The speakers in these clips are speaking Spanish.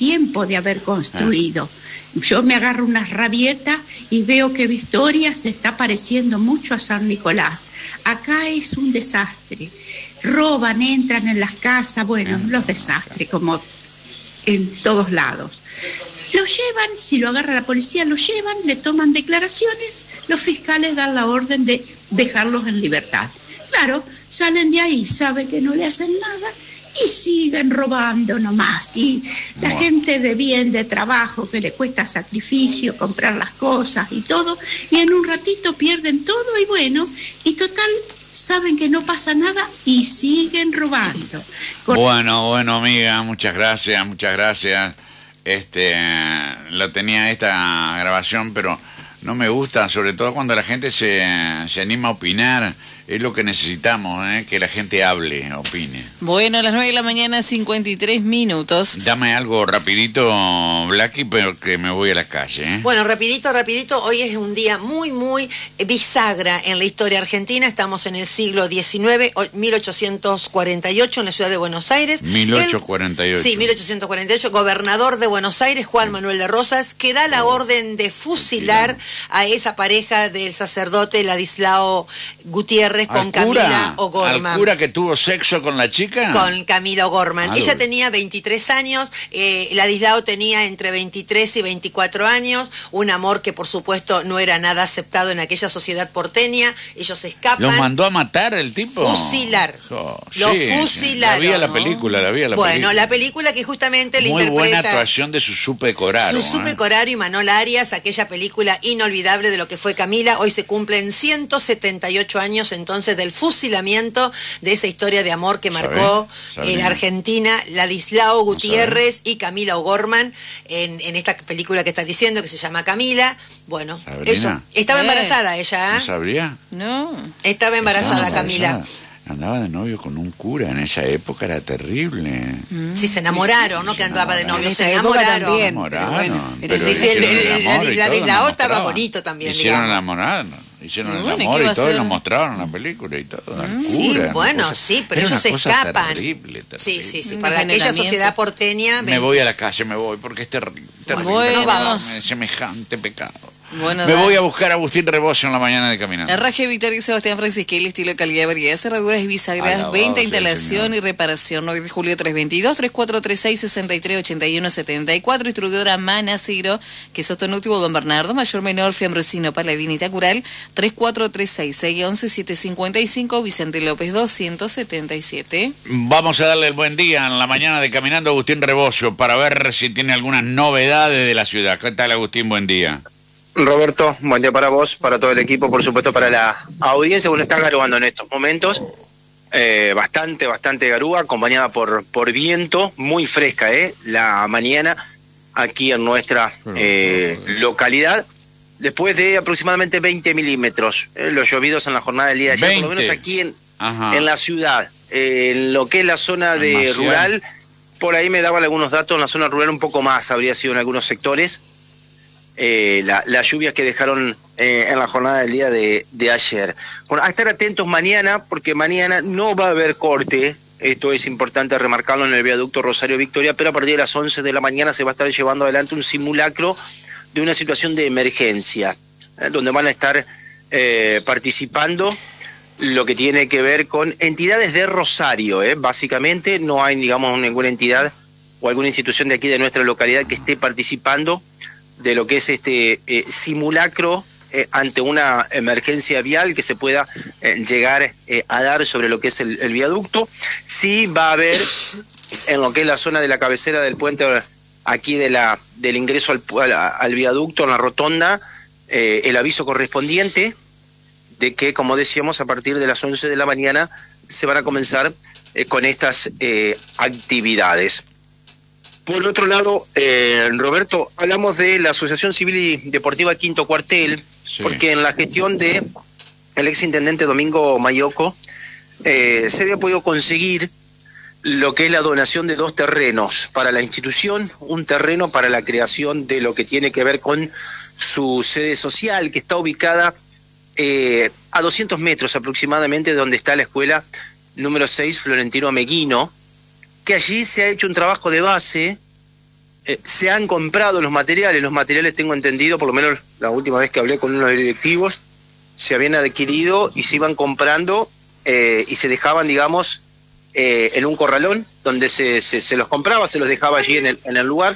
tiempo de haber construido. Yo me agarro una rabieta y veo que Victoria se está pareciendo mucho a San Nicolás. Acá es un desastre. Roban, entran en las casas, bueno, los desastres como en todos lados. Lo llevan, si lo agarra la policía, lo llevan, le toman declaraciones, los fiscales dan la orden de dejarlos en libertad. Claro, salen de ahí, saben que no le hacen nada y siguen robando nomás. Y la gente de bien, de trabajo, que le cuesta sacrificio comprar las cosas y todo, y en un ratito pierden todo y bueno, y total, saben que no pasa nada y siguen robando. Bueno, amiga, muchas gracias. La tenía esta grabación, pero no me gusta, sobre todo cuando la gente se anima a opinar. Es lo que necesitamos, que la gente hable, opine. Bueno, a las 9 de la mañana, 53 minutos. Dame algo rapidito, Blacky, pero que me voy a la calle. Bueno, rapidito, hoy es un día muy bisagra en la historia argentina. Estamos en el siglo XIX, 1848, en la ciudad de Buenos Aires. 1848. Sí, 1848. Gobernador de Buenos Aires, Juan Manuel de Rosas, que da la orden de fusilar a esa pareja del sacerdote Ladislao Gutiérrez con Camila O'Gorman. ¿Al cura que tuvo sexo con la chica? Con Camila O'Gorman. Ella tenía 23 años, Ladislao tenía entre 23 y 24 años, un amor que por supuesto no era nada aceptado en aquella sociedad porteña. Ellos escapan. ¿Los mandó a matar el tipo? Fusilar. Los fusilaron. La vi a la película, Bueno, la película que justamente le interpreta... Muy buena actuación de Susupe Coraro. Susupe Coraro y Manol Arias, aquella película inolvidable de lo que fue Camila. Hoy se cumplen 178 años entonces del fusilamiento de esa historia de amor que marcó en Argentina, Ladislao Gutiérrez y Camila O'Gorman en esta película que estás diciendo que se llama Camila. Bueno, eso. Estaba embarazada ella. ¿No sabría? No. Estaba embarazada Camila. Andaba de novio con un cura, en esa época era terrible. Sí, se enamoraron, no que andaba de novio, se enamoraron. Pero Ladislao estaba bonito también. Hicieron el amor y todo, y lo mostraron en la película y todo. Sí, bueno, sí, pero ellos se escapan. Terrible. Sí, para aquella sociedad porteña. Me voy a la calle, porque es terrible. Bueno, vamos. Semejante pecado. Bueno, me voy a buscar a Agustín Rebocio en la mañana de Caminando. Herraje Victoria y Sebastián Francisquel, estilo, calidad, variedad, cerraduras y bisagras, venta, instalación y reparación. 9 de julio 322-3436-6381-74. Distribuidora Manaciro, que es Otonútivo Don Bernardo, Mayor Menor, Fiambrosino, Paladini y Tacural, 3436-611-755, Vicente López 277. Vamos a darle el buen día en la mañana de Caminando a Agustín Rebocio para ver si tiene algunas novedades de la ciudad. ¿Qué tal, Agustín? Buen día. Roberto, buen día para vos, para todo el equipo, por supuesto para la audiencia. Bueno, está garuando en estos momentos, bastante garúa, acompañada por viento, muy fresca, la mañana aquí en nuestra localidad, después de aproximadamente 20 milímetros, los llovidos en la jornada del día de ayer, por lo menos aquí en la ciudad, en lo que es la zona de rural, por ahí me daban algunos datos, en la zona rural un poco más, habría sido en algunos sectores. Las lluvias que dejaron en la jornada del día de ayer. Bueno, a estar atentos mañana, porque mañana no va a haber corte. Esto es importante remarcarlo en el viaducto Rosario Victoria, pero a partir de las 11 de la mañana se va a estar llevando adelante un simulacro de una situación de emergencia, donde van a estar participando lo que tiene que ver con entidades de Rosario. Básicamente no hay, digamos, ninguna entidad o alguna institución de aquí de nuestra localidad que esté participando de lo que es este simulacro ante una emergencia vial que se pueda llegar a dar sobre lo que es el viaducto. Sí va a haber en lo que es la zona de la cabecera del puente aquí del ingreso al viaducto, en la rotonda, el aviso correspondiente de que, como decíamos, a partir de las 11 de la mañana se van a comenzar con estas actividades. Por otro lado, Roberto, hablamos de la Asociación Civil y Deportiva Quinto Cuartel, porque en la gestión de el exintendente Domingo Mayoco se había podido conseguir lo que es la donación de 2 terrenos para la institución, un terreno para la creación de lo que tiene que ver con su sede social, que está ubicada a 200 metros aproximadamente de donde está la escuela número 6 Florentino Meguino, que allí se ha hecho un trabajo de base se han comprado los materiales tengo entendido, por lo menos la última vez que hablé con unos directivos, se habían adquirido y se iban comprando y se dejaban, digamos, en un corralón donde se los compraba, se los dejaba allí en el lugar,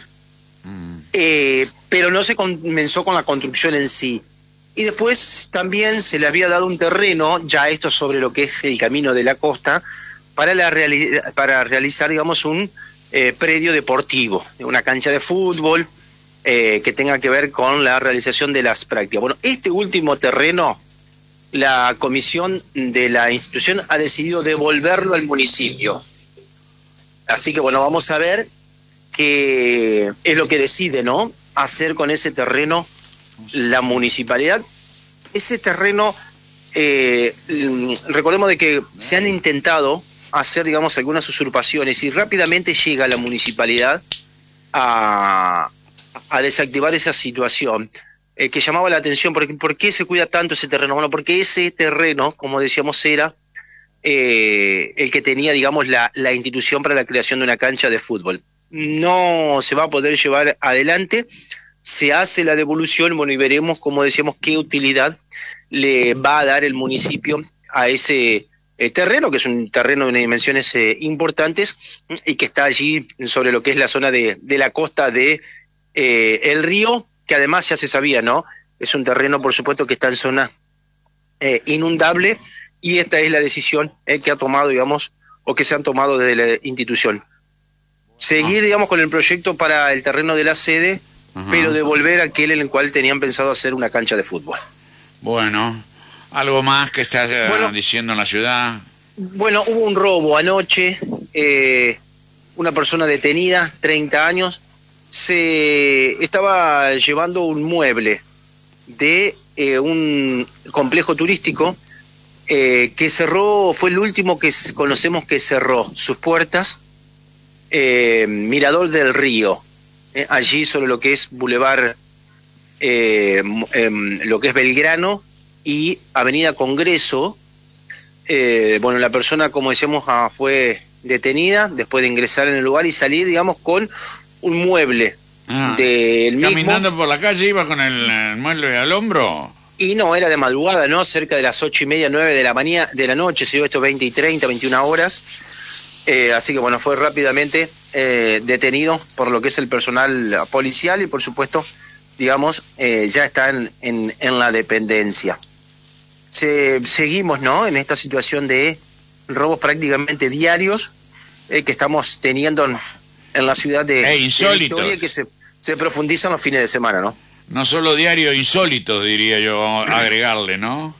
pero no se comenzó con la construcción en sí. Y después también se le había dado un terreno, ya esto sobre lo que es el camino de la costa, para realizar, digamos, un predio deportivo, una cancha de fútbol que tenga que ver con la realización de las prácticas. Bueno, este último terreno, la comisión de la institución ha decidido devolverlo al municipio. Así que bueno, vamos a ver qué es lo que decide, ¿no?, hacer con ese terreno la municipalidad. Ese terreno, recordemos de que se han intentado hacer, digamos, algunas usurpaciones y rápidamente llega la municipalidad a desactivar esa situación que llamaba la atención. ¿Por qué se cuida tanto ese terreno? Bueno, porque ese terreno, como decíamos, era el que tenía, digamos, la institución para la creación de una cancha de fútbol. No se va a poder llevar adelante, se hace la devolución, bueno, y veremos, como decíamos, qué utilidad le va a dar el municipio a ese terreno, que es un terreno de dimensiones importantes y que está allí sobre lo que es la zona de la costa de el río, que además ya se sabía, ¿no? Es un terreno, por supuesto, que está en zona inundable, y esta es la decisión que ha tomado, digamos, o que se han tomado desde la institución. Seguir, digamos, con el proyecto para el terreno de la sede, pero devolver aquel en el cual tenían pensado hacer una cancha de fútbol. Bueno, ¿algo más que estás diciendo en la ciudad? Bueno, hubo un robo anoche, una persona detenida, 30 años, se estaba llevando un mueble de un complejo turístico que cerró, fue el último que conocemos que cerró sus puertas, Mirador del Río, allí sobre lo que es Boulevard, lo que es Belgrano y Avenida Congreso. Bueno, la persona, como decíamos, fue detenida después de ingresar en el lugar y salir, digamos, con un mueble del mismo. ¿Caminando por la calle iba con el mueble al hombro? Y no, era de madrugada, ¿no? Cerca de las 8:30, 9 de la noche, se dio esto 20:30, 21 horas. Así que bueno, fue rápidamente detenido por lo que es el personal policial y por supuesto, digamos, ya está en la dependencia. Seguimos, ¿no?, en esta situación de robos prácticamente diarios que estamos teniendo en la ciudad de Victoria, que se profundizan los fines de semana, ¿no? No solo diario, insólito, diría yo, agregarle, ¿no?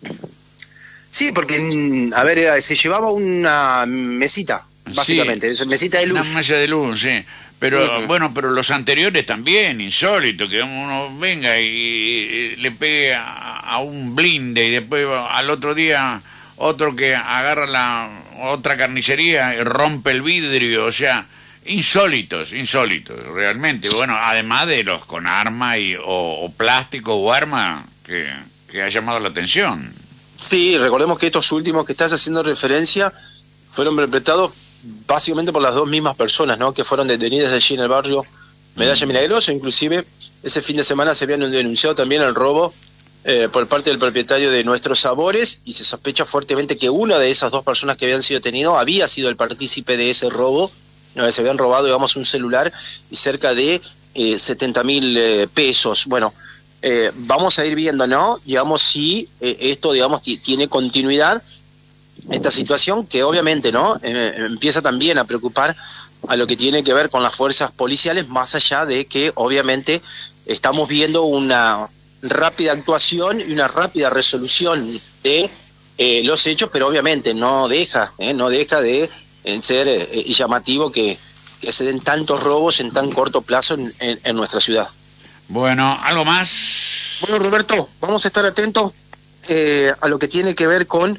Sí, porque, a ver, se llevaba una mesita, básicamente, sí, mesita de luz. Una mesa de luz, sí. Pero, bueno, pero los anteriores también, insólito, que uno venga y le pegue a un blinde y después al otro día otro que agarra la otra carnicería y rompe el vidrio, o sea, insólitos, realmente. Bueno, además de los con arma o plástico o arma que ha llamado la atención. Sí, recordemos que estos últimos que estás haciendo referencia fueron perpetrados básicamente por las dos mismas personas, ¿no?, que fueron detenidas allí en el barrio Medalla Milagrosa. Inclusive ese fin de semana se habían denunciado también el robo por parte del propietario de Nuestros Sabores, y se sospecha fuertemente que una de esas dos personas que habían sido detenidas había sido el partícipe de ese robo. Se habían robado, digamos, un celular y cerca de 70.000 pesos. Bueno, vamos a ir viendo, ¿no?, digamos, si esto, digamos, tiene continuidad, esta situación que obviamente, ¿no?, empieza también a preocupar a lo que tiene que ver con las fuerzas policiales, más allá de que obviamente estamos viendo una rápida actuación y una rápida resolución de los hechos, pero obviamente no deja de ser llamativo que se den tantos robos en tan corto plazo en nuestra ciudad. Bueno, ¿algo más? Bueno, Roberto, vamos a estar atentos a lo que tiene que ver con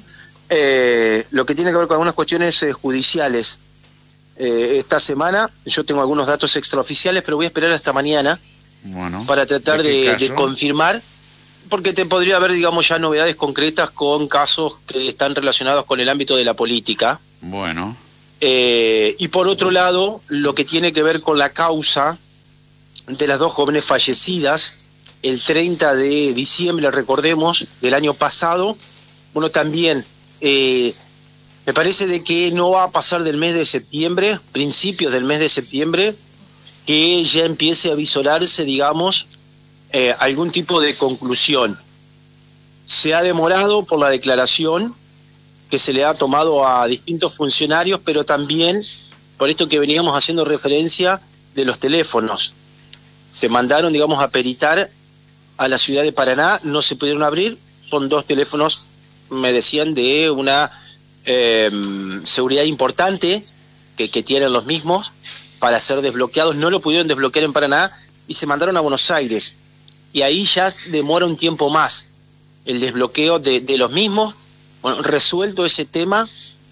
algunas cuestiones judiciales. Esta semana yo tengo algunos datos extraoficiales, pero voy a esperar hasta mañana para tratar de confirmar, porque te podría haber, digamos, ya novedades concretas con casos que están relacionados con el ámbito de la política. Bueno. Y por otro lado, lo que tiene que ver con la causa de las 2 jóvenes fallecidas el 30 de diciembre, recordemos, del año pasado. Bueno, también me parece de que no va a pasar del mes de septiembre, principios del mes de septiembre, que ya empiece a visorarse, digamos, algún tipo de conclusión. Se ha demorado por la declaración que se le ha tomado a distintos funcionarios, pero también por esto que veníamos haciendo referencia de los teléfonos. Se mandaron, digamos, a peritar a la ciudad de Paraná, no se pudieron abrir, son 2 teléfonos, me decían, de una seguridad importante que tienen los mismos para ser desbloqueados, no lo pudieron desbloquear en Paraná y se mandaron a Buenos Aires. Y ahí ya demora un tiempo más el desbloqueo de los mismos. Bueno, resuelto ese tema,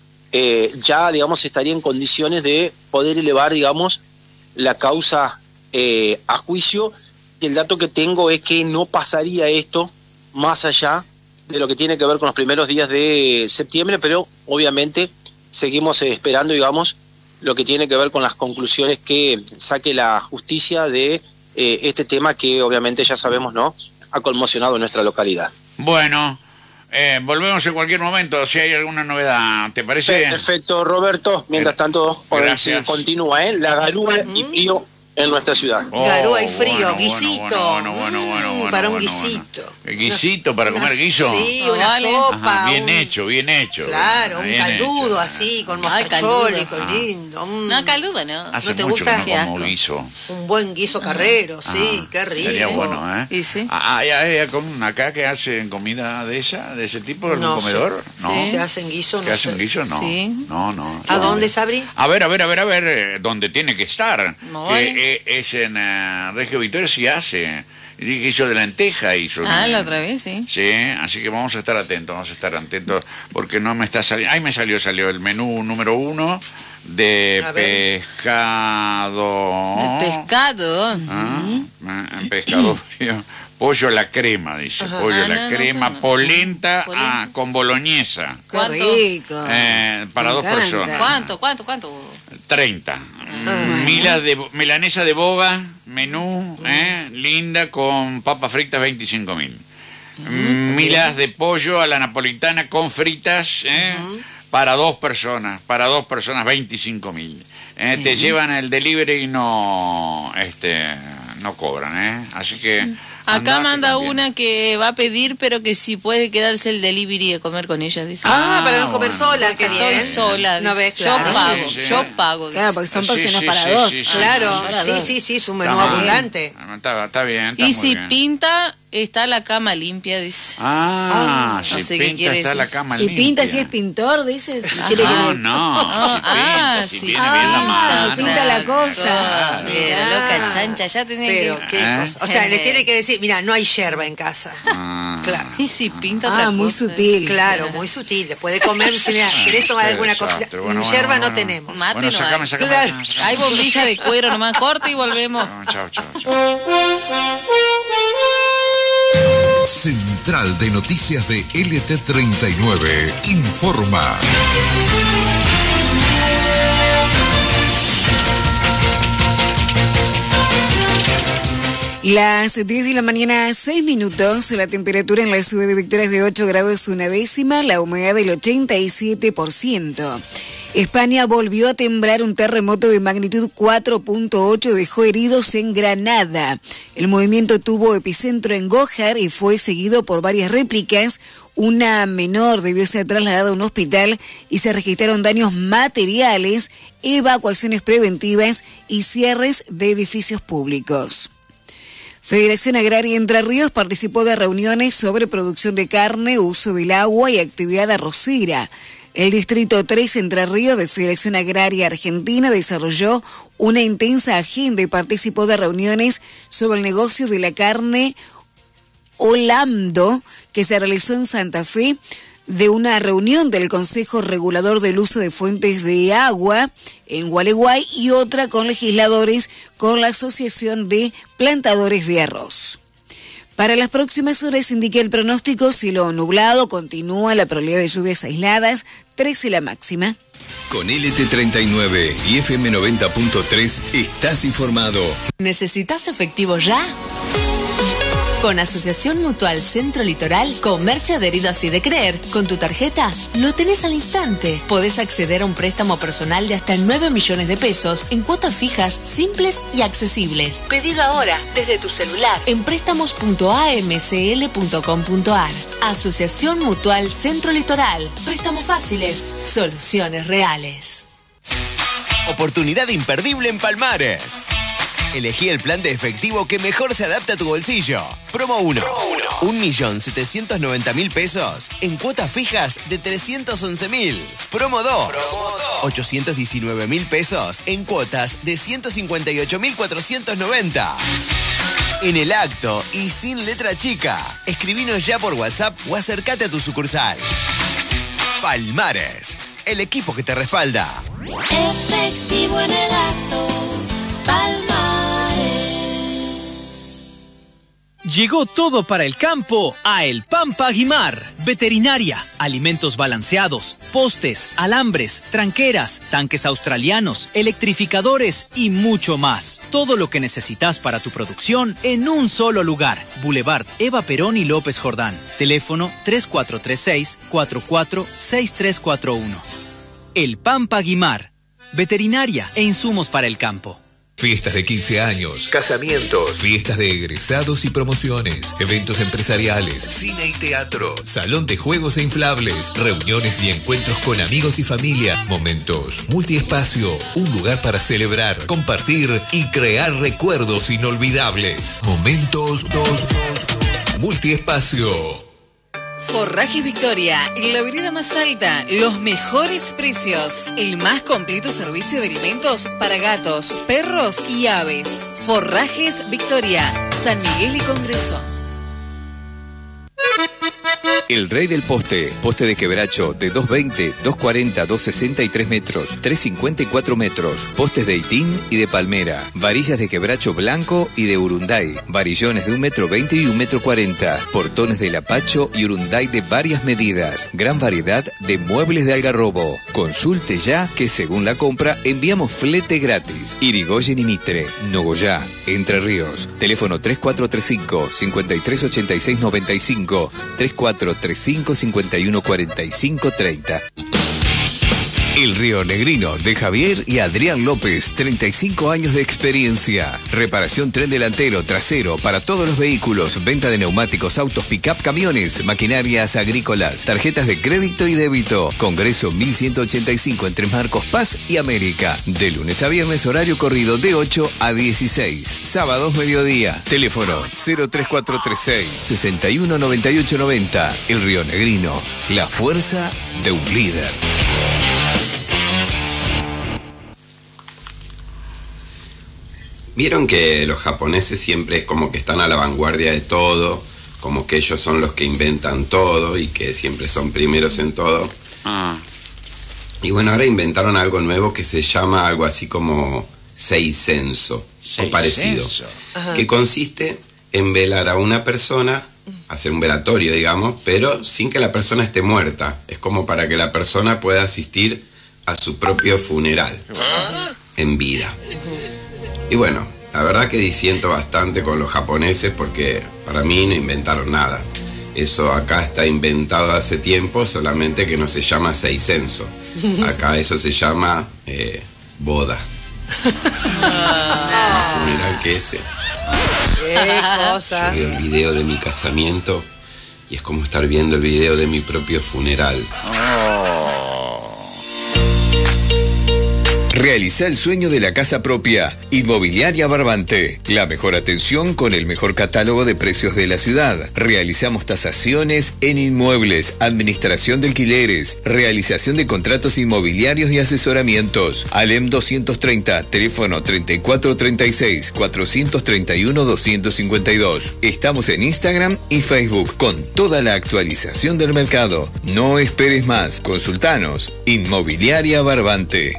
ya, digamos, estaría en condiciones de poder elevar, digamos, la causa a juicio. Y el dato que tengo es que no pasaría esto más allá de lo que tiene que ver con los primeros días de septiembre, pero obviamente seguimos esperando, digamos, lo que tiene que ver con las conclusiones que saque la justicia de este tema que obviamente ya sabemos, ¿no?, ha conmocionado nuestra localidad. Bueno, volvemos en cualquier momento, si hay alguna novedad, ¿te parece? Perfecto, Roberto. Mientras tanto, continúa, la garúa y frío en nuestra ciudad. Garúa y frío, guisito. Bueno, para un guisito. ¿Guisito para comer guiso? Sí, una sopa. Ajá, bien hecho. Claro, un bien caldudo hecho. así, con mostacholi, con lindo. No, caldudo no. Hace ¿No te mucho gusta? que no como guiso. Un buen guiso carrero, sí, qué rico. Sería bueno, ¿eh? ¿Y sí? ¿Hay acá que hacen comida de ese tipo, algún No, comedor? sí. ¿No? ¿Se hacen guiso? No ¿Que hacen sé. guiso? No. Sí. No. ¿A dónde, Sabri? A ver, donde tiene que estar. No, Que es en Regio Victoria, sí hace. Hizo de lenteja, hizo. La otra vez, sí. Sí, así que vamos a estar atentos, porque no me está saliendo. Ahí me salió el menú número 1 de pescado. ¿De pescado? Pescado frío. Pollo a la crema, dice. Ajá. Pollo a la crema, polenta con boloñesa. ¿Cuánto? Qué rico. Para Me 2 encanta. personas. ¿Cuánto? 30. Milanesa de boga, menú, linda, con papas fritas, 25.000. Milas de pollo a la napolitana con fritas, para 2 personas, 25.000. Te llevan el delivery y no cobran, así que... Acá manda una que va a pedir, pero que si puede quedarse el delivery a comer con ella, dice. Para no comer sola, Porque que estoy sola, No dice. ves, claro. Yo pago. Dice. Claro, porque son porciones Sí, para sí, 2. sí, Claro, Para dos. sí, es un menú Está abundante. Está bien, está Y muy si bien. pinta, está la cama limpia, dice. Si no sé qué pinta quiere está decir. la cama Si limpia. pinta, si es pintor, dices. Si quiere que No, si viene bien la mano. pinta la cosa. Pero loca chancha, ya tenía Pero que... qué cosa. O sea, le tiene que decir, mira, no hay yerba en casa. Claro. Y si pinta otra muy cosa. sutil. Claro, muy sutil. Después de comer, mira, ¿querés tomar Qué alguna cosa? desastre. Bueno, Yerba bueno. no tenemos. Mate Bueno, no sacame. hay. Claro. Hay bombilla de cuero nomás, corta y volvemos. Chao. Central de Noticias de LT39 informa. Las 10 de la mañana, 6 minutos, la temperatura en la ciudad de Victoria es de 8 grados 1/10, la humedad del 87%. España volvió a temblar, un terremoto de magnitud 4.8 dejó heridos en Granada. El movimiento tuvo epicentro en Gójar y fue seguido por varias réplicas. Una menor debió ser trasladada a un hospital y se registraron daños materiales, evacuaciones preventivas y cierres de edificios públicos. Federación Agraria Entre Ríos participó de reuniones sobre producción de carne, uso del agua y actividad arrocera. El Distrito 3 Entre Ríos de Federación Agraria Argentina desarrolló una intensa agenda y participó de reuniones sobre el negocio de la carne Olando que se realizó en Santa Fe, de una reunión del Consejo Regulador del Uso de Fuentes de Agua en Gualeguay y otra con legisladores con la Asociación de Plantadores de Arroz. Para las próximas horas indica el pronóstico cielo nublado, continúa la probabilidad de lluvias aisladas, 13 la máxima. Con LT39 y FM 90.3 estás informado. ¿Necesitas efectivo ya? Con Asociación Mutual Centro Litoral, comercio adherido así de creer, con tu tarjeta lo tenés al instante. Podés acceder a un préstamo personal de hasta 9 millones de pesos en cuotas fijas, simples y accesibles. Pedilo ahora desde tu celular en préstamos.amcl.com.ar. Asociación Mutual Centro Litoral. Préstamos fáciles, soluciones reales. Oportunidad imperdible en Palmares. Elegí el plan de efectivo que mejor se adapta a tu bolsillo. Promo 1. 1.790.000 pesos en cuotas fijas de 311.000. Promo 2. 819.000 pesos en cuotas de 158.490. En el acto y sin letra chica. Escribinos ya por WhatsApp o acércate a tu sucursal. Palmares, el equipo que te respalda. Efectivo en el acto. Palmares. Llegó todo para el campo a El Pampa Aguimar. Veterinaria, alimentos balanceados, postes, alambres, tranqueras, tanques australianos, electrificadores y mucho más. Todo lo que necesitas para tu producción en un solo lugar. Boulevard Eva Perón y López Jordán. Teléfono 3436-446341. El Pampa Aguimar. Veterinaria e insumos para el campo. Fiestas de 15 años, casamientos, fiestas de egresados y promociones, eventos empresariales, cine y teatro, salón de juegos e inflables, reuniones y encuentros con amigos y familia, momentos, multiespacio, un lugar para celebrar, compartir y crear recuerdos inolvidables. Momentos 2, multiespacio. Forrajes Victoria, en la vereda más alta, los mejores precios, el más completo servicio de alimentos para gatos, perros y aves. Forrajes Victoria, San Miguel y Congreso. El rey del poste, poste de quebracho de 220, 240, 263 metros, 354 metros, postes de itín y de palmera, varillas de quebracho blanco y de urunday, varillones de 1,20 m y 1,40 m, portones de lapacho y urunday de varias medidas, gran variedad de muebles de algarrobo. Consulte ya que según la compra enviamos flete gratis. Irigoyen y Mitre, Nogoyá, Entre Ríos. Teléfono 3435-538695, 3435-514530. El Río Negrino de Javier y Adrián López, 35 años de experiencia. Reparación tren delantero, trasero para todos los vehículos, venta de neumáticos, autos, pick-up, camiones, maquinarias agrícolas, tarjetas de crédito y débito. Congreso 1185 entre Marcos Paz y América. De lunes a viernes, horario corrido de 8 a 16. Sábados mediodía. Teléfono 03436 619890. El Río Negrino, la fuerza de un líder. Vieron que los japoneses siempre es como que están a la vanguardia de todo, como que ellos son los que inventan todo y que siempre son primeros en todo. Y bueno, ahora inventaron algo nuevo que se llama algo así como seisenso, o parecido, que consiste en velar a una persona, hacer un velatorio, digamos, pero sin que la persona esté muerta. Es como para que la persona pueda asistir a su propio funeral en vida. Y bueno, la verdad que disiento bastante con los japoneses porque para mí no inventaron nada. Eso acá está inventado hace tiempo, solamente que no se llama seisenso. Acá eso se llama boda. Más funeral que ese. ¿Qué cosa? Yo veo el video de mi casamiento y es como estar viendo el video de mi propio funeral. Realiza el sueño de la casa propia. Inmobiliaria Barbante. La mejor atención con el mejor catálogo de precios de la ciudad. Realizamos tasaciones en inmuebles, administración de alquileres, realización de contratos inmobiliarios y asesoramientos. Alem 230, teléfono 3436-431-252. Estamos en Instagram y Facebook con toda la actualización del mercado. No esperes más. Consultanos. Inmobiliaria Barbante.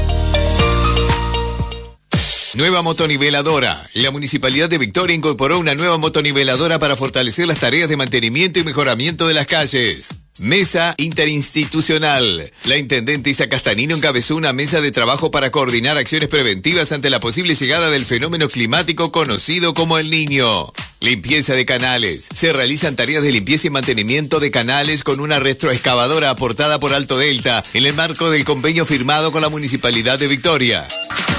Nueva motoniveladora. La Municipalidad de Victoria incorporó una nueva motoniveladora para fortalecer las tareas de mantenimiento y mejoramiento de las calles. Mesa interinstitucional. La intendente Isa Castanino encabezó una mesa de trabajo para coordinar acciones preventivas ante la posible llegada del fenómeno climático conocido como El Niño. Limpieza de canales. Se realizan tareas de limpieza y mantenimiento de canales con una retroexcavadora aportada por Alto Delta en el marco del convenio firmado con la Municipalidad de Victoria.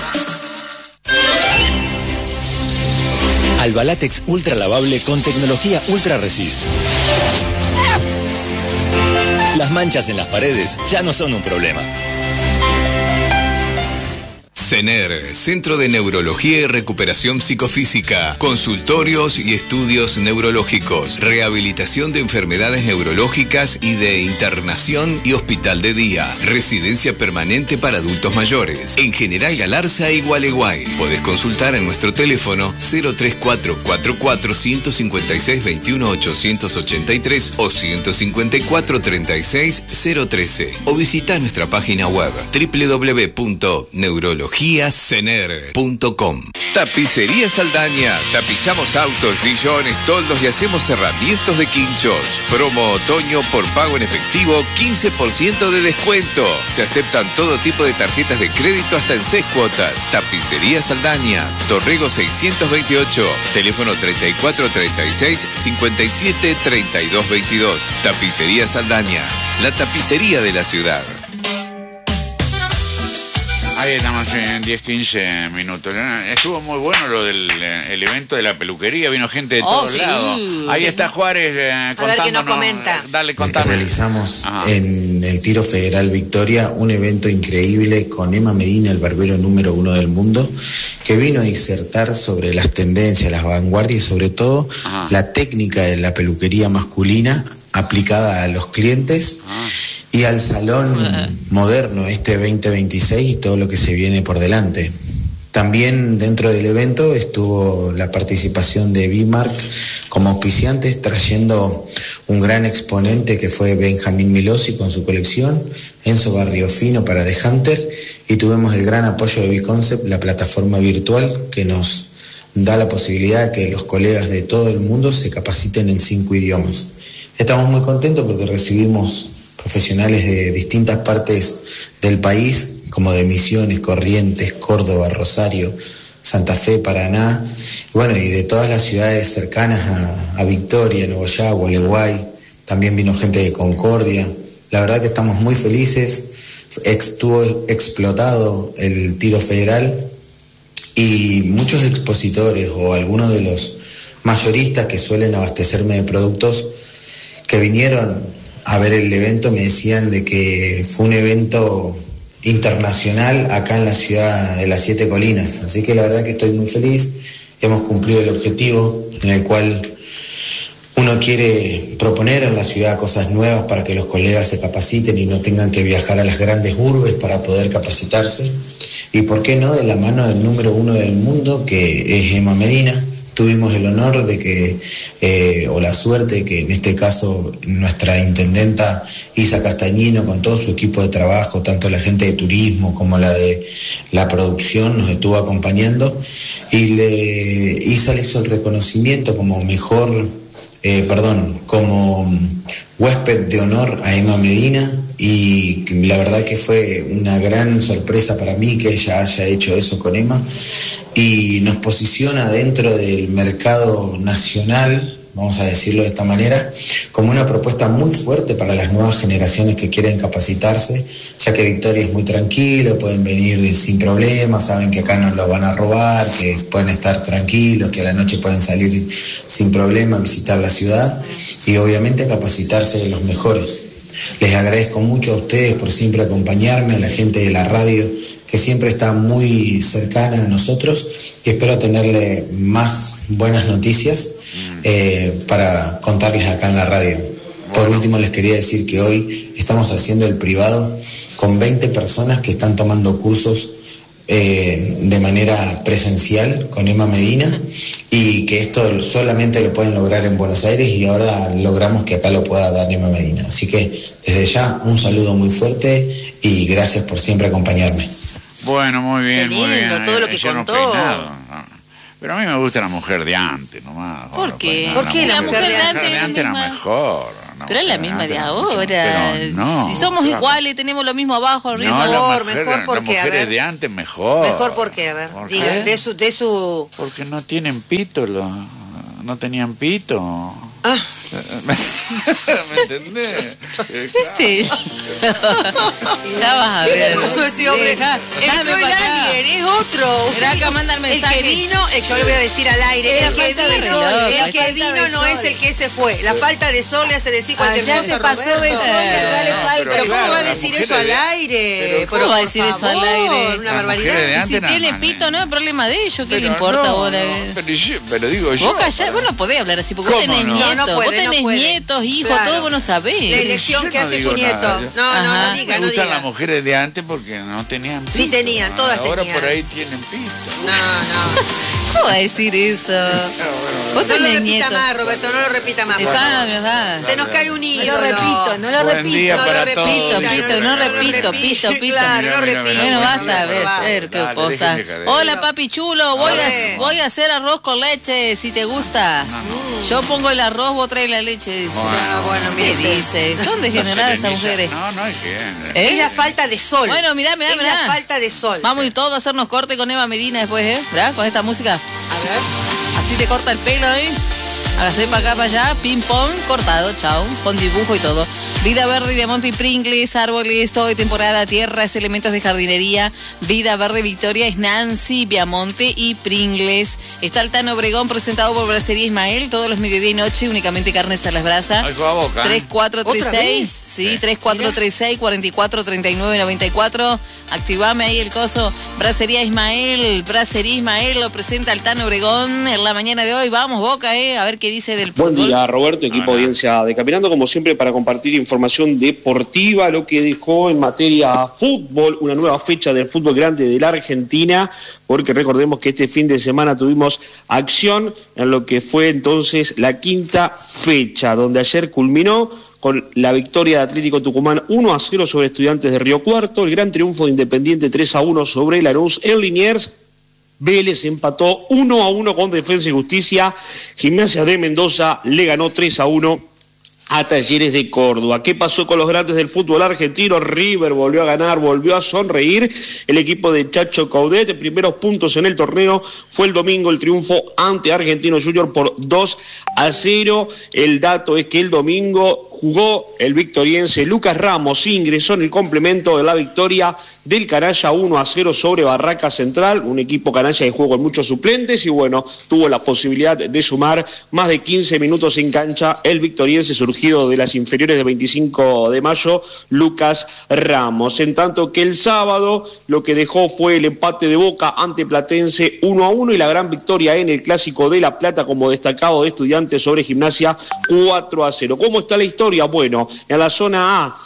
Albalatex ultra lavable con tecnología Ultra Resist. Las manchas en las paredes ya no son un problema. CENER, Centro de Neurología y Recuperación Psicofísica, consultorios y estudios neurológicos, rehabilitación de enfermedades neurológicas y de internación y hospital de día, residencia permanente para adultos mayores, en General Galarza y Gualeguay. Podés consultar en nuestro teléfono 03444 156 21 883 o 154 36 013 o visita nuestra página web www.neurologiacener.com. Tapicería Saldaña. Tapizamos autos, sillones, toldos y hacemos cerramientos de quinchos. Promo otoño por pago en efectivo, 15% de descuento. Se aceptan todo tipo de tarjetas de crédito hasta en 6 cuotas. Tapicería Saldaña. Torrego 628. Teléfono 3436 57 32 22. Tapicería Saldaña. La tapicería de la ciudad. Ahí estamos en 10-15 minutos. Estuvo muy bueno lo del el evento de la peluquería. Vino gente de todos lados. Ahí está Juárez contándonos. A ver qué nos comenta. Dale, contame. Realizamos en el Tiro Federal Victoria un evento increíble con Emma Medina, el barbero número 1 del mundo, que vino a disertar sobre las tendencias, las vanguardias y sobre todo la técnica de la peluquería masculina aplicada a los clientes y al salón moderno este 2026 y todo lo que se viene por delante. También dentro del evento estuvo la participación de Bimark como auspiciantes, trayendo un gran exponente que fue Benjamín Milosi con su colección, Enzo Barriofino para The Hunter, y tuvimos el gran apoyo de Biconcept, la plataforma virtual que nos da la posibilidad de que los colegas de todo el mundo se capaciten en 5 idiomas. Estamos muy contentos porque recibimos profesionales de distintas partes del país, como de Misiones, Corrientes, Córdoba, Rosario, Santa Fe, Paraná, bueno, y de todas las ciudades cercanas a Victoria, Nogoyá, Gualeguay. También vino gente de Concordia. La verdad que estamos muy felices. Estuvo explotado el Tiro Federal y muchos expositores o algunos de los mayoristas que suelen abastecerme de productos que vinieron a ver el evento me decían de que fue un evento internacional acá en la ciudad de las 7 Colinas. Así que la verdad que estoy muy feliz. Hemos cumplido el objetivo en el cual uno quiere proponer en la ciudad cosas nuevas para que los colegas se capaciten y no tengan que viajar a las grandes urbes para poder capacitarse. Y por qué no, de la mano del número 1 del mundo, que es Emma Medina. Tuvimos el honor de que, o la suerte, que en este caso nuestra intendenta Isa Castañino, con todo su equipo de trabajo, tanto la gente de turismo como la de la producción, nos estuvo acompañando. Y Isa le hizo el reconocimiento como como huésped de honor a Emma Medina. Y la verdad que fue una gran sorpresa para mí que ella haya hecho eso con Emma y nos posiciona dentro del mercado nacional, vamos a decirlo de esta manera, como una propuesta muy fuerte para las nuevas generaciones que quieren capacitarse, ya que Victoria es muy tranquilo, pueden venir sin problemas, saben que acá no los van a robar, que pueden estar tranquilos, que a la noche pueden salir sin problema, visitar la ciudad y obviamente capacitarse de los mejores. Les agradezco mucho a ustedes por siempre acompañarme, a la gente de la radio que siempre está muy cercana a nosotros y espero tenerle más buenas noticias para contarles acá en la radio. Por último les quería decir que hoy estamos haciendo el privado con 20 personas que están tomando cursos de manera presencial con Emma Medina y que esto solamente lo pueden lograr en Buenos Aires y ahora logramos que acá lo pueda dar Emma Medina. Así que desde ya un saludo muy fuerte y gracias por siempre acompañarme. Bueno, muy bien, lindo, muy bien. todo lo que contó. Pero a mí me gusta la mujer de antes nomás. ¿Por qué? ¿Por qué la mujer de antes? La de antes era mejor. Pero es la misma de ahora. No, si somos iguales, tenemos lo mismo abajo, arriba. Mejor porque, las mujeres de antes mejor. Mejor porque, a ver, digan, de su... Porque no tienen pito, no tenían pito. ¿Me entendés? Ya vas a ver. Ese hombre, es otro. Acá manda el mensaje. El que vino, yo le voy a decir al aire, el que vino no es el que se fue. La falta de sol le hace decir cualquier cosa. Ya se pasó de sol, dale falta. Pero ¿cómo va a decir eso al aire? ¿Cómo va a decir eso al aire? Una barbaridad. Si tiene pito, no es problema de ellos. ¿Qué le importa ahora? Pero digo yo. Vos no podés hablar así, porque vos tenés nietos. Vos tenés nietos, hijos, todo vos no sabés. La elección que hace su nieto. No diga. Me gustan las mujeres de antes porque no tenían pito. Sí tenían, todas ahora tenían. Ahora por ahí tienen pito. No. ¿Cómo va a decir eso? Vos tenés nietos. No lo repita más, Roberto, no lo repita más. Se nos cae un ídolo. No lo repito. No repito. Claro, no repito. Bueno, basta, a ver qué cosa. Hola, papi chulo, voy a hacer arroz con leche, si te gusta. Yo pongo el arroz, vos traes la leche. Dice. ¿Qué dice? Son degeneradas esas mujeres. No es que... Es la falta de sol. Bueno, mirá. Es la falta de sol. Vamos y todos a hacernos corte con Eva Medina después, ¿verdad? Con esta música. A ver. Así te corta el pelo, Hágase para acá, para allá, ping pong, cortado, chao, con dibujo y todo. Vida Verde, Viamonte y Pringles, árboles, todo de temporada, tierras, elementos de jardinería. Vida Verde Victoria es Nancy, Viamonte y Pringles. Está el Tano Obregón, presentado por Brasería Ismael, todos los mediodía y noche, únicamente carnes a las brasas. 3436, sí, 3436 4439 94. Activame ahí el coso. Brasería Ismael lo presenta el Tano Obregón en la mañana de hoy. Vamos, Boca, a ver qué dice del fútbol. Buen día, Roberto, equipo audiencia de Caminando, como siempre, para compartir información deportiva, lo que dejó en materia fútbol, una nueva fecha del fútbol grande de la Argentina, porque recordemos que este fin de semana tuvimos acción en lo que fue entonces la quinta fecha, donde ayer culminó con la victoria de Atlético Tucumán 1-0 sobre Estudiantes de Río Cuarto, el gran triunfo de Independiente 3-1 sobre Lanús en Liniers. Vélez empató 1-1 con Defensa y Justicia. Gimnasia de Mendoza le ganó 3-1 a Talleres de Córdoba. ¿Qué pasó con los grandes del fútbol argentino? River volvió a ganar, volvió a sonreír. El equipo de Chacho Coudet, primeros puntos en el torneo, fue el domingo el triunfo ante Argentino Junior por 2-0. El dato es que el domingo jugó el victoriense Lucas Ramos, ingresó en el complemento de la victoria del Canalla 1-0 sobre Barraca Central, un equipo canalla que jugó con muchos suplentes y bueno, tuvo la posibilidad de sumar más de 15 minutos en cancha el victoriense surgido de las inferiores de 25 de mayo, Lucas Ramos. En tanto que el sábado lo que dejó fue el empate de Boca ante Platense 1-1 y la gran victoria en el Clásico de La Plata como destacado de Estudiantes sobre Gimnasia 4-0. ¿Cómo está la historia? Bueno, en la zona A,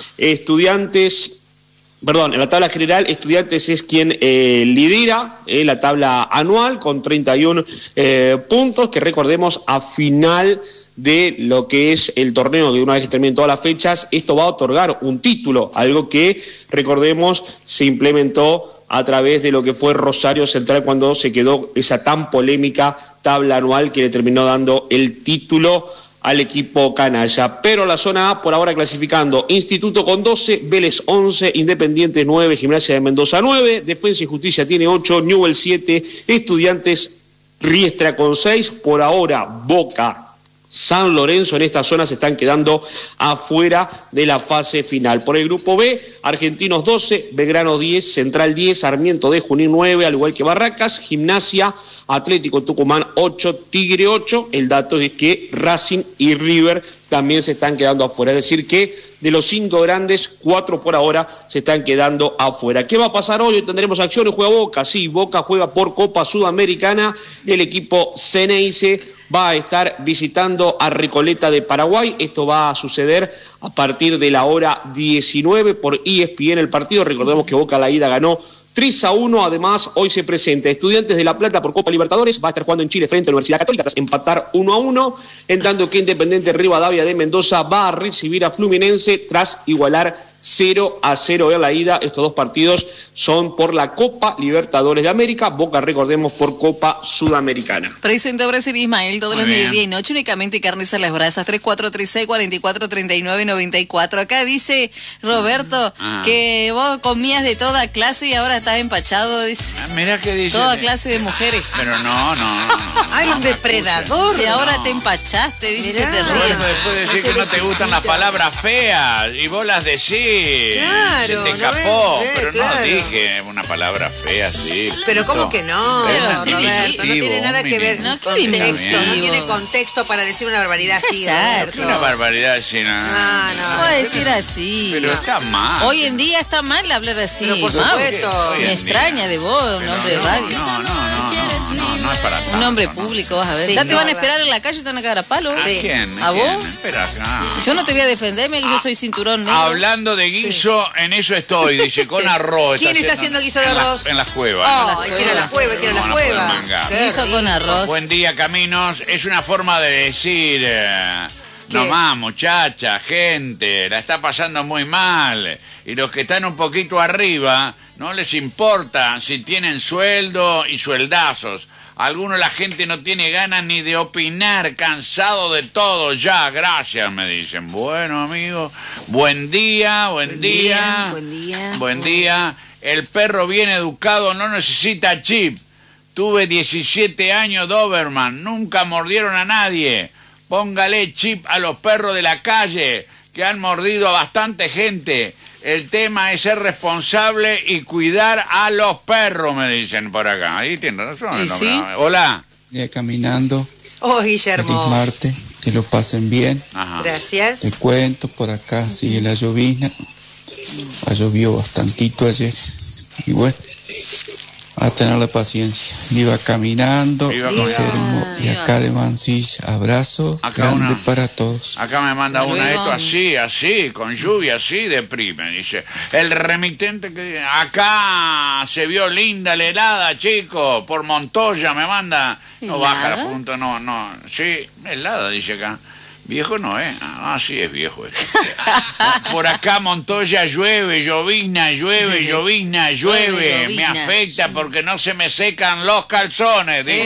en la tabla general, Estudiantes es quien lidera la tabla anual con 31 puntos, que recordemos a final de lo que es el torneo, que una vez que terminen todas las fechas, esto va a otorgar un título, algo que, recordemos, se implementó a través de lo que fue Rosario Central cuando se quedó esa tan polémica tabla anual que le terminó dando el título al equipo canalla. Pero la zona A por ahora clasificando: Instituto con 12, Vélez 11, Independiente 9, Gimnasia de Mendoza 9, Defensa y Justicia tiene 8, Newell's 7, Estudiantes Riestra con 6. Por ahora Boca, San Lorenzo en esta zona se están quedando afuera de la fase final. Por el grupo B, Argentinos 12, Belgrano 10, Central 10, Sarmiento de Junín 9, al igual que Barracas, Gimnasia, Atlético Tucumán 8, Tigre 8. El dato es que Racing y River también se están quedando afuera. Es decir que de los 5 grandes, 4 por ahora se están quedando afuera. ¿Qué va a pasar hoy? Hoy tendremos acciones. Juega Boca, sí, Boca juega por Copa Sudamericana. El equipo Ceneice va a estar visitando a Recoleta de Paraguay. Esto va a suceder a partir de la hora 19 por ESPN el partido. Recordemos que Boca la ida ganó 3-1, además hoy se presenta Estudiantes de La Plata por Copa Libertadores, va a estar jugando en Chile frente a la Universidad Católica tras empatar 1-1, en tanto que Independiente Rivadavia de Mendoza va a recibir a Fluminense tras igualar 0-0 en la ida. Estos dos partidos son por la Copa Libertadores de América, Boca, recordemos, por Copa Sudamericana. Presentó Brasil Ismael todos los mediodía y noche, únicamente carnes a las brasas. 3436-4439-94. Acá dice Roberto que vos comías de toda clase y ahora estás empachado, dice. Mirá que dice. Toda clase de mujeres. Pero no. Ay, un depredador. Y ahora te empachaste, dice. Te ríes. Bueno, después de decir que no te gustan las palabras feas y vos las decís. Claro, se te escapó, pero claro. no dije una palabra fea, sí. Pero ¿cómo que no? Pero sí, Roberto, no tiene nada que ver no, con contexto, no tiene contexto para decir una barbaridad así, Roberto. Una barbaridad así, no puedo decir así. Pero está mal. Hoy en día está mal hablar así. Pero por supuesto. Me extraña de vos, un hombre de radio. No es para tanto. Un hombre público, vas a ver. Sí, ya te van a esperar en la calle y te van a cagar a palo. ¿A quién? ¿A vos? Espera acá. Yo no te voy a defenderme, que yo soy cinturón negro. Hablando de guiso, en eso estoy, dice, con arroz. ¿Quién está haciendo guiso de arroz? En las cuevas. Quiero la cueva, quiero la cueva. Guiso con arroz. Buen día, Caminos. Es una forma de decir, nomás, muchacha, gente, la está pasando muy mal. Y los que están un poquito arriba, no les importa si tienen sueldo y sueldazos. Algunos la gente no tiene ganas ni de opinar, cansado de todo ya, gracias, me dicen. Bueno, amigo, buen día. Buen día. Buen día. El perro bien educado no necesita chip. Tuve 17 años Doberman, nunca mordieron a nadie. Póngale chip a los perros de la calle, que han mordido a bastante gente. El tema es ser responsable y cuidar a los perros, me dicen por acá. Ahí tienen razón. ¿Sí? Hola. Ya caminando. Oh, Guillermo. Feliz martes, que lo pasen bien. Ajá. Gracias. Te cuento, por acá sigue la llovizna. Ha llovido bastantito ayer. Y bueno, a tener la paciencia. Iba caminando, Guillermo, y acá de Mansilla, abrazo Acá grande para todos. Acá me manda una esto así, con lluvia, así, deprime. Dice, el remitente que dice, acá se vio linda la helada, chico, por Montoya me manda. No baja la punta, no. Sí, helada, dice acá. Viejo no, ¿eh? Sí es viejo esto. Por acá Montoya llueve, llovizna. Me afecta porque no se me secan los calzones. Dice.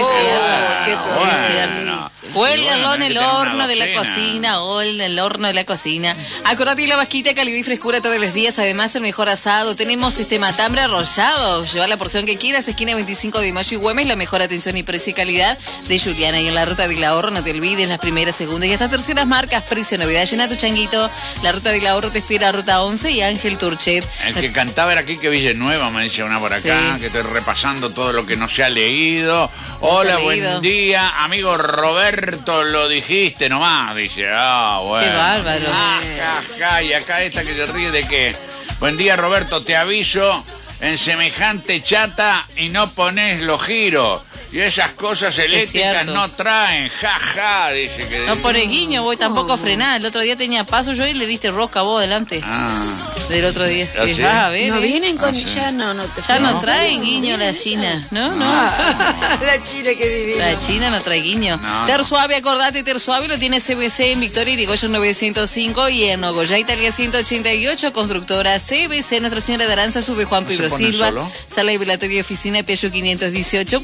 Cierto. Cuélgalo en el horno de la cocina o en el horno de la cocina. Acordate de la vasquita, calidad y frescura todos los días. Además, el mejor asado. Tenemos matambre arrollado. Lleva la porción que quieras. Esquina 25 de Mayo y Güemes. La mejor atención y precio y calidad de Juliana. Y en la Ruta del Ahorro, no te olvides, las primeras, segundas y hasta terceras marcas. Precio, novedad, llena tu changuito. La Ruta del Ahorro te espera, Ruta 11 y Ángel Turchet. El que cantaba era Quique Villanueva, me dice una por acá, que estoy repasando todo lo que no se ha leído. Hola, buen día, amigo Roberto, lo dijiste nomás, dice. Bueno. Qué bárbaro. Y acá esta que se ríe de que, buen día, Roberto, te aviso, en semejante chata y no pones los giros. Y esas cosas eléctricas no traen, dice que... No pone guiño, voy tampoco a frenar. El otro día tenía paso yo y le diste rosca a vos delante. Del otro día. ¿Sí? Vas a ver, no vienen con... Ya no traen guiño la China. No. La China, qué divina. La China no trae guiño. Ter Suave, acordate, Ter Suave lo tiene CBC en Victoria y Irigoyen 905 y en Nogoyá, Italia 188. Constructora CBC, Nuestra Señora de Aranza, Sud de Juan Pedro Silva. Sala de velatorio y oficina, Piaggio 518,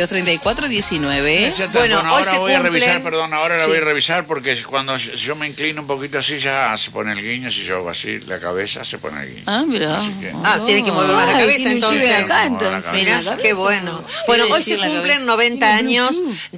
4234-19. Bueno, hoy ahora se voy a revisar, cumplen... la voy a revisar porque cuando yo me inclino un poquito así ya se pone el guiño, si yo así la cabeza se pone el guiño. Mira. Tiene que mover más la cabeza entonces. Mira, qué bueno. Bueno, hoy se cumplen 90 años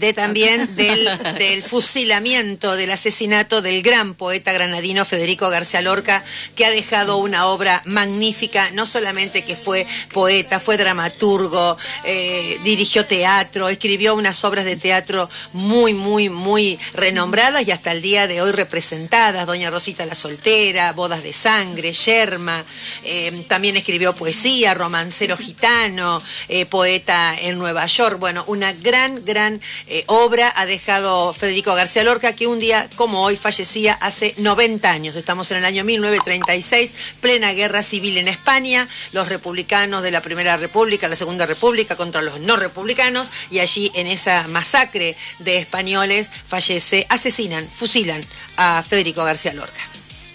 del fusilamiento, del asesinato del gran poeta granadino Federico García Lorca, que ha dejado una obra magnífica, no solamente que fue poeta, fue dramaturgo, dirigió teatro, escribió unas obras de teatro muy renombradas y hasta el día de hoy representadas. Doña Rosita la Soltera, Bodas de Sangre, Yerma. También escribió poesía, romancero gitano, poeta en Nueva York. Bueno, una gran obra ha dejado Federico García Lorca, que un día como hoy fallecía hace 90 años. Estamos en el año 1936, plena guerra civil en España, los republicanos de la Primera República, la Segunda República contra los no republicanos, y allí en esa masacre de españoles fusilan a Federico García Lorca.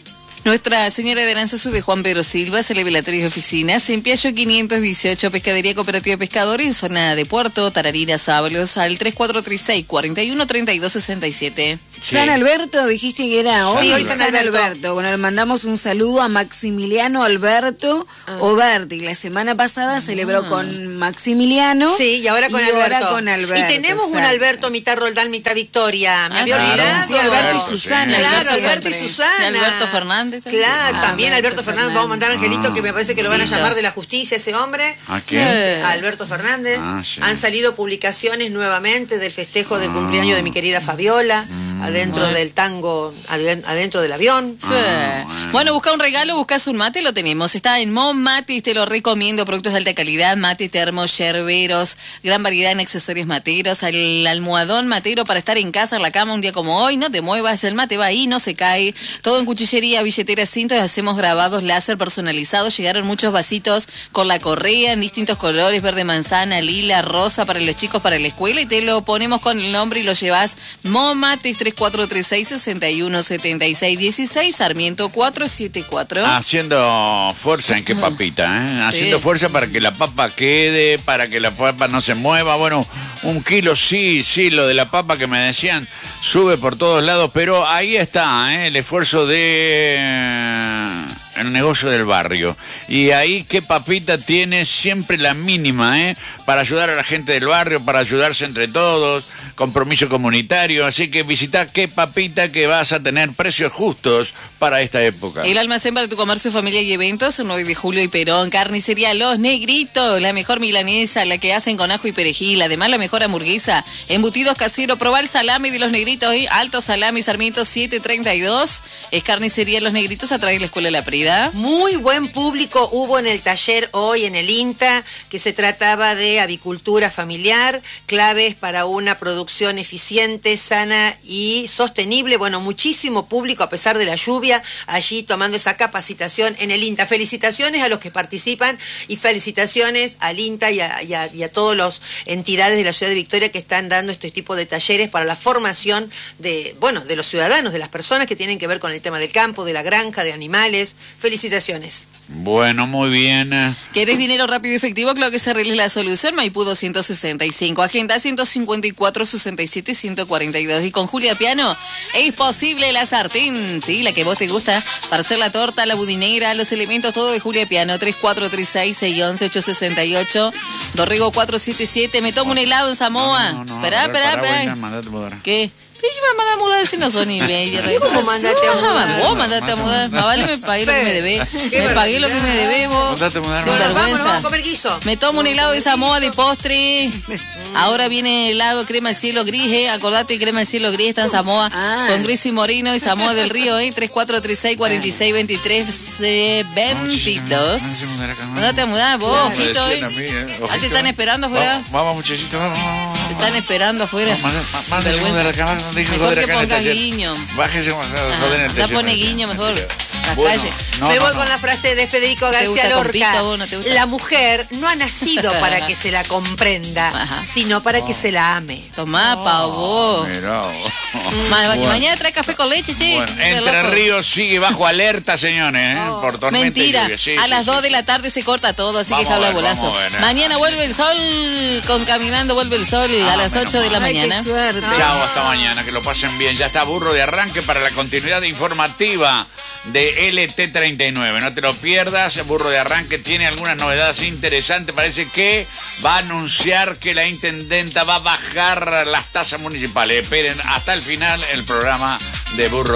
Nuestra Señora de Aranzazú de Juan Pedro Silva, Celebratorio y Oficinas, en Piaggio 518, Pescadería Cooperativa de Pescadores, zona de Puerto, Tararira, Sábalos, al 3436 41 32 67. Sí. San Alberto, dijiste que era hoy. Sí, hoy San Alberto. Bueno, le mandamos un saludo a Maximiliano Alberto Oberti. La semana pasada celebró con Maximiliano. Sí, y ahora con Alberto. Y tenemos un Alberto mitad Roldán, mitad Victoria. Me había olvidado. Sí, Alberto y Susana. Claro, Alberto y Susana. Y Alberto Fernández. Claro, también Alberto Fernández. Vamos a mandar a Angelito, que me parece que lo van a llamar de la justicia ese hombre. ¿A quién? A Alberto Fernández. Sí. Han salido publicaciones nuevamente del festejo del cumpleaños de mi querida Fabiola. Adentro del tango, adentro del avión. Bueno, busca un regalo, buscas un mate, lo tenemos. Está en Mom Matis, te lo recomiendo. Productos de alta calidad, mate, termos, yerberos, gran variedad en accesorios materos, el almohadón matero para estar en casa, en la cama un día como hoy. No te muevas, el mate va ahí, no se cae. Todo en cuchillería, billeteras, cintos, hacemos grabados láser personalizados. Llegaron muchos vasitos con la correa en distintos colores, verde manzana, lila, rosa, para los chicos, para la escuela. Y te lo ponemos con el nombre y lo llevas. Mom Matis, 3436-6176-16, Sarmiento 474. Haciendo fuerza en qué papita, ¿eh? Haciendo fuerza para que la papa quede, para que la papa no se mueva. Bueno, 1 kilo, sí, lo de la papa que me decían, sube por todos lados, pero ahí está, el esfuerzo de el negocio del barrio. Y ahí qué papita tiene siempre la mínima, para ayudar a la gente del barrio, para ayudarse entre todos, compromiso comunitario. Así que visita qué papita, que vas a tener precios justos para esta época. El almacén para tu comercio, familia y eventos, el 9 de julio y Perón. Carnicería Los Negritos, la mejor milanesa, la que hacen con ajo y perejil. Además, la mejor hamburguesa. Embutidos caseros, probá el salami de Los Negritos, Alto Salami, Sarmiento 732. Es Carnicería Los Negritos, a través de la Escuela de la Prida. Muy buen público hubo en el taller hoy en el INTA, que se trataba de avicultura familiar, claves para una producción eficiente, sana y sostenible. Bueno, muchísimo público a pesar de la lluvia allí tomando esa capacitación en el INTA. Felicitaciones a los que participan y felicitaciones al INTA y a todas las entidades de la ciudad de Victoria que están dando este tipo de talleres para la formación de los ciudadanos, de las personas que tienen que ver con el tema del campo, de la granja, de animales. Felicitaciones. Bueno, muy bien. ¿Querés dinero rápido y efectivo? Claro que Cerril es la solución. Maipú 265. Agenda 154 67 142. Y con Julia Piano es posible la sartén. Sí, la que vos te gusta. Para hacer la torta, la budinera, los elementos, todo de Julia Piano. 3436 611 868. Dorrego 477. Me tomo un helado en Samoa. Esperá. ¿Qué? Pero yo me manda a mudar si no son ni bella. ¿Cómo mandaste a mudar? Vos mandaste a mudar. Más vale me pagué lo que me debé. Me pagué lo que me debé vos. Mandaste a mudar. Sin vergüenza. Vamos a comer guiso. Me tomo un helado de Samoa de postre. Ahora viene helado crema de cielo gris, Acordate, crema de cielo gris está en Samoa. Con gris y morino y Samoa del Río, 3436 46 23 22. Mandate a mudar vos, ojito, te están esperando afuera. Vamos, muchachitos, vamos. Te están esperando afuera. Vergüenza. Mejor que pongas guiño. Bájese, la pone guiño mejor. Bueno, me voy con la frase de Federico García Lorca. La mujer no ha nacido para que se la comprenda, sino para que se la ame. Tomá, pavo. Mañana trae café con leche, che. Bueno, Entre Ríos sigue bajo alerta, señores, por tormenta. Mentira, a las 2 de la tarde se corta todo, así que jabla bolazo. Mañana vuelve el sol, con Caminando vuelve el sol a las 8 de la mañana. Chao, hasta mañana, que lo pasen bien. Ya está Burro de arranque para la continuidad informativa de LT39. No te lo pierdas. Burro de arranque tiene algunas novedades interesantes. Parece que va a anunciar que la intendenta va a bajar las tasas municipales. Esperen hasta el final el programa de Burro